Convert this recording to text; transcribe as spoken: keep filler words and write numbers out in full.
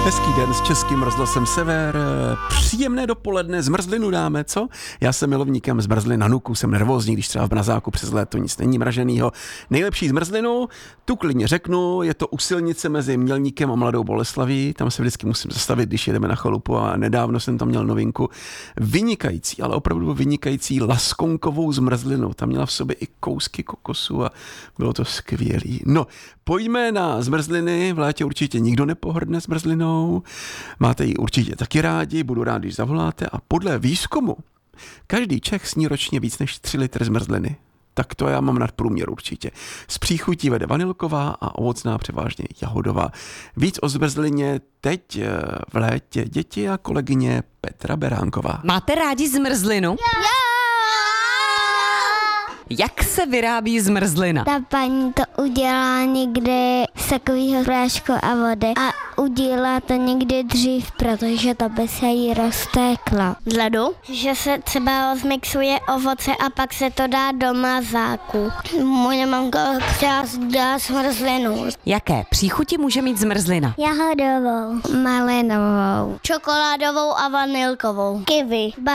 Hezký den s Českým rozhlasem Sever. Příjemné dopoledne, zmrzlinu dáme, co? Já jsem milovníkem zmrzlin na nuku, jsem nervózní, když třeba v mrazáku přes léto nic není mraženýho. Nejlepší zmrzlinu, tu klidně řeknu, je to u silnice mezi Mělníkem a Mladou Boleslaví, tam se vždycky musím zastavit, když jedeme na chalupu a nedávno jsem tam měl novinku. Vynikající, ale opravdu vynikající laskonkovou zmrzlinu, tam měla v sobě i kousky kokosu a bylo to skvělý. No, pojďme na zmrzliny, v létě určitě nikdo nepohrdne zmrzlinou. Máte ji určitě taky rádi, budu rád, když zavoláte a podle výzkumu každý Čech sní ročně víc než tři litry zmrzliny. Tak to já mám nadprůměr určitě. Z příchutí vede vanilková a ovocná převážně jahodová. Víc o zmrzlině teď v létě děti a kolegyně Petra Beránková. Máte rádi zmrzlinu? Jo! Jak se vyrábí zmrzlina? Ta paní to udělá někdy z takového prášku a vody a udělá to někdy dřív, protože to by se jí roztéklo. Z ledu? Že se třeba zmixuje ovoce a pak se to dá do mazáku. Moje mamka chtěla dát zmrzlinu. Jaké příchuti může mít zmrzlina? Jahodovou, malinovou, čokoládovou a vanilkovou, kiwi,